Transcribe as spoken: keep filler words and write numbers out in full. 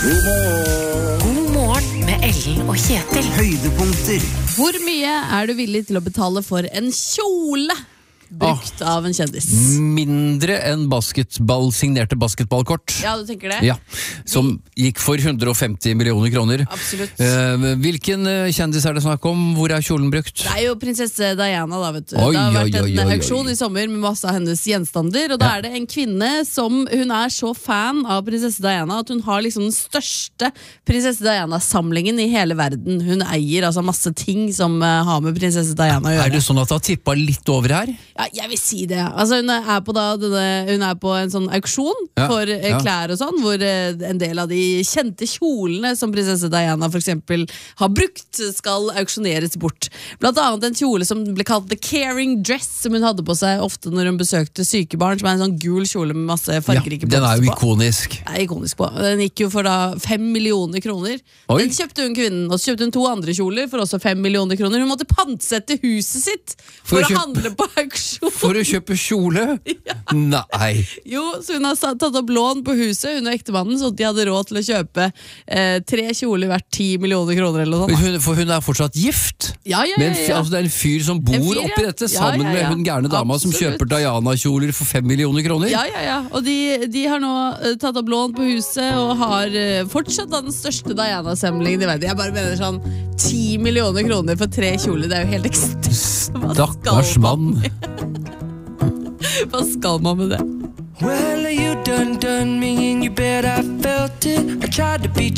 God morgen. God morgen med Ellen og Kjetil. Høydepunkter. Hvor mye er du villig til å betale for en kjole brukt av en kjendis? Mindre enn basketball, signerte basketballkort. Ja, du tenker det? Ja, som gikk for hundre og femti millioner kroner. Absolutt. Eh, hvilken eh, kjendis er det snakk om? Hvor er kjolen brukt? Det er jo prinsesse Diana da, vet du. Oi, det har vært oi, oi, en oi, oi. auksjon i sommer med masse av hennes gjenstander, og da Ja. er det en kvinne som, hun er så fan av prinsesse Diana at hun har liksom den største prinsesse Diana-samlingen i hele verden. Hun eier altså masse ting som uh, har med prinsesse Diana å gjøre. Er det sånn at det har tippet litt over her? Ja, jeg vil si det. Altså, hun, er på da, denne, hun er på en sånn auksjon Ja, for eh, ja. klær og sånn, hvor eh, en del av de kjente kjolene som prinsesse Diana for eksempel har brukt, skal auksjoneres bort. Blant annet en kjole som ble kalt The Caring Dress, som hun hadde på seg ofte når hun besøkte sykebarn, som er en sånn gul kjole med masse Ja, fargerike den er jo blomster på. ikonisk. Det er ikonisk på. Den gikk jo for da fem millioner kroner. Oi. Den kjøpte hun kvinnen, og så kjøpte hun to andre kjoler for også fem millioner kroner. Hun måtte pantsette huset sitt for, For å å kjøpe- handle på auksjon. For å kjøpe kjole? Nei. Jo, så hun har sa- tatt opp lån på huset, hun og ektemannen, så de hadde råd til å kjøpe eh, tre kjoler verdt ti millioner kroner eller noe sånt. Hun, for hun er fortsatt gift? Ja, ja, Men ja, ja. altså, det er en fyr som bor En fyr, ja. oppi dette, Ja, sammen ja, ja. med hun gærne dama som Absolutt. kjøper Diana-kjoler for fem millioner kroner? Ja, ja, ja. Og de, de har nå eh, tatt opp lån på huset og har eh, fortsatt da den største Diana-samlingen i verden. Jeg bare mener sånn ti millioner kroner for tre kjoler, det er jo helt ekstremt. Hva Stakkars skal man- mann. Hva skal man med det? Well, you done done me in your bed, I felt it. I tried to be